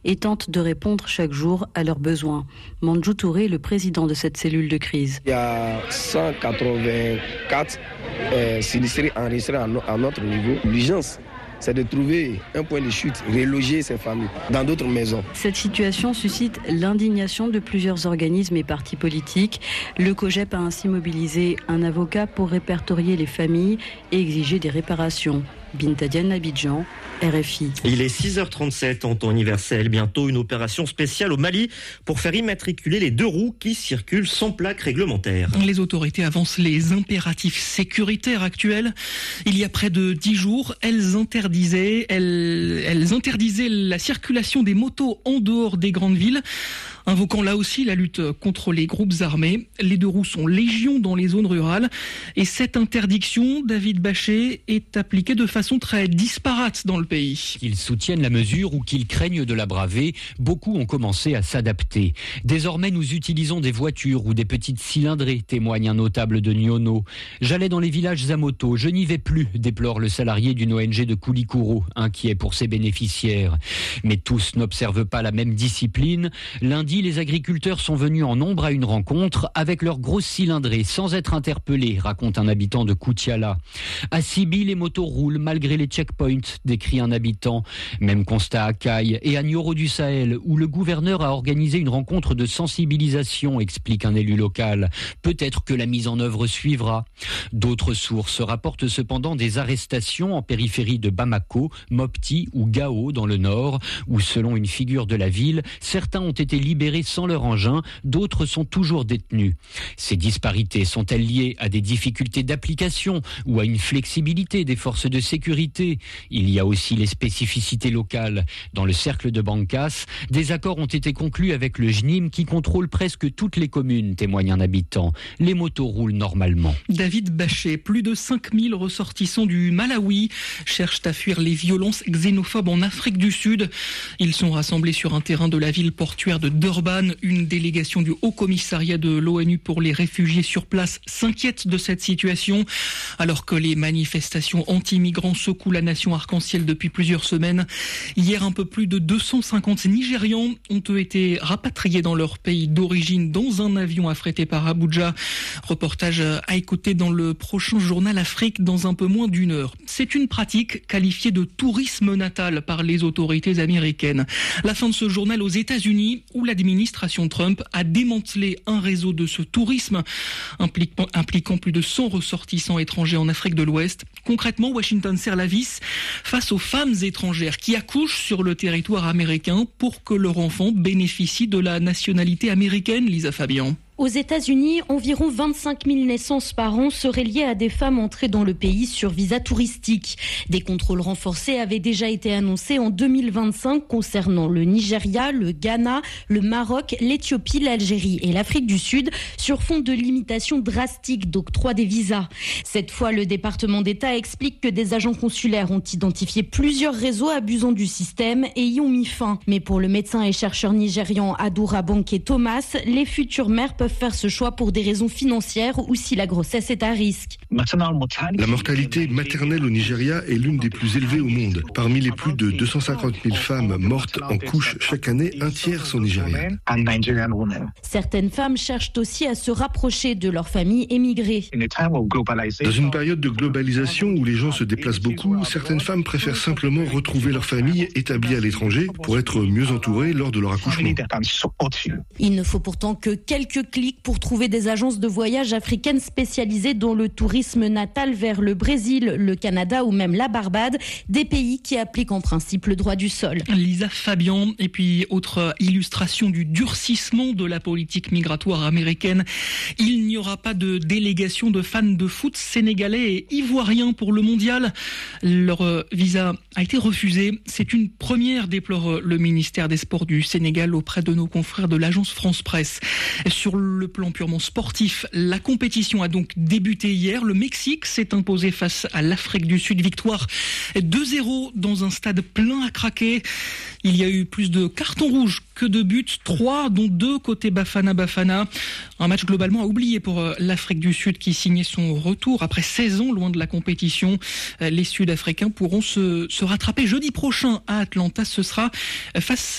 et tente de répondre chaque jour à leurs besoins. Mandjou Touré est le président de cette cellule de crise. Il y a 184 sinistrés enregistrés à notre niveau. L'urgence, c'est de trouver un point de chute, reloger ces familles dans d'autres maisons. Cette situation suscite l'indignation de plusieurs organismes et partis politiques. Le COJEP a ainsi mobilisé un avocat pour répertorier les familles et exiger des réparations. Binta Diagne, Abidjan, RFI. Il est 6h37 en temps universel. Bientôt une opération spéciale au Mali pour faire immatriculer les 2 roues qui circulent sans plaque réglementaire. Les autorités avancent les impératifs sécuritaires actuels. Il y a près de 10 jours, elles interdisaient la circulation des motos en dehors des grandes villes, invoquant là aussi la lutte contre les groupes armés. Les 2 roues sont légion dans les zones rurales et cette interdiction, David Bachet, est appliquée de façon très disparate dans le pays. Qu'ils soutiennent la mesure ou qu'ils craignent de la braver, beaucoup ont commencé à s'adapter. Désormais, nous utilisons des voitures ou des petites cylindrées, témoigne un notable de Nyono. J'allais dans les villages à moto, je n'y vais plus, déplore le salarié d'une ONG de Koulikoro, inquiet pour ses bénéficiaires. Mais tous n'observent pas la même discipline. Lundi, les agriculteurs sont venus en nombre à une rencontre avec leurs grosses cylindrées, sans être interpellés, raconte un habitant de Koutiala. À Sibi, les motos roulent malgré les checkpoints, décrit un habitant. Même constat à Caille et à Nioro du Sahel, où le gouverneur a organisé une rencontre de sensibilisation, explique un élu local. Peut-être que la mise en œuvre suivra. D'autres sources rapportent cependant des arrestations en périphérie de Bamako, Mopti ou Gao dans le nord, où selon une figure de la ville, certains ont été libérés sans leur engin, d'autres sont toujours détenus. Ces disparités sont-elles liées à des difficultés d'application ou à une flexibilité des forces de sécurité? Il y a aussi les spécificités locales. Dans le cercle de Bankas, des accords ont été conclus avec le JNIM qui contrôle presque toutes les communes, témoigne un habitant. Les motos roulent normalement. David Bachet, plus de 5000 ressortissants du Malawi cherchent à fuir les violences xénophobes en Afrique du Sud. Ils sont rassemblés sur un terrain de la ville portuaire de Durban. Une délégation du Haut-Commissariat de l'ONU pour les réfugiés sur place s'inquiète de cette situation, alors que les manifestations anti-migrants secouent la nation arc-en-ciel depuis plusieurs semaines. Hier, un peu plus de 250 Nigérians ont été rapatriés dans leur pays d'origine dans un avion affrété par Abuja. Reportage à écouter dans le prochain journal Afrique dans un peu moins d'1 heure. C'est une pratique qualifiée de tourisme natal par les autorités américaines. La fin de ce journal aux États-Unis, où l'administration Trump a démantelé un réseau de ce tourisme impliquant plus de 100 ressortissants étrangers en Afrique de l'Ouest. Concrètement, Washington serre la vis face aux femmes étrangères qui accouchent sur le territoire américain pour que leur enfant bénéficie de la nationalité américaine, Lisa Fabian. Aux États-Unis, environ 25 000 naissances par an seraient liées à des femmes entrées dans le pays sur visa touristique. Des contrôles renforcés avaient déjà été annoncés en 2025 concernant le Nigeria, le Ghana, le Maroc, l'Éthiopie, l'Algérie et l'Afrique du Sud sur fond de limitations drastiques d'octroi des visas. Cette fois, le département d'État explique que des agents consulaires ont identifié plusieurs réseaux abusant du système et y ont mis fin. Mais pour le médecin et chercheur nigérian Adoura Banké Thomas, les futures mères peuvent faire ce choix pour des raisons financières ou si la grossesse est à risque. La mortalité maternelle au Nigeria est l'une des plus élevées au monde. Parmi les plus de 250 000 femmes mortes en couche chaque année, un tiers sont nigériennes. Certaines femmes cherchent aussi à se rapprocher de leur famille émigrée. Dans une période de globalisation où les gens se déplacent beaucoup, certaines femmes préfèrent simplement retrouver leur famille établie à l'étranger pour être mieux entourées lors de leur accouchement. Il ne faut pourtant que quelques clics pour trouver des agences de voyage africaines spécialisées dans le tourisme natal vers le Brésil, le Canada ou même la Barbade, des pays qui appliquent en principe le droit du sol. Lisa Fabian, et puis autre illustration du durcissement de la politique migratoire américaine. Il n'y aura pas de délégation de fans de foot sénégalais et ivoiriens pour le mondial. Leur visa a été refusé. C'est une première, déplore le ministère des Sports du Sénégal auprès de nos confrères de l'agence France Presse. Sur le plan purement sportif, la compétition a donc débuté hier. Le Mexique s'est imposé face à l'Afrique du Sud. Victoire 2-0 dans un stade plein à craquer. Il y a eu plus de cartons rouges que de buts, 3 dont 2 côté Bafana. Un match globalement à oublier pour l'Afrique du Sud qui signait son retour après 16 ans loin de la compétition. Les Sud-Africains pourront se rattraper jeudi prochain à Atlanta. Ce sera face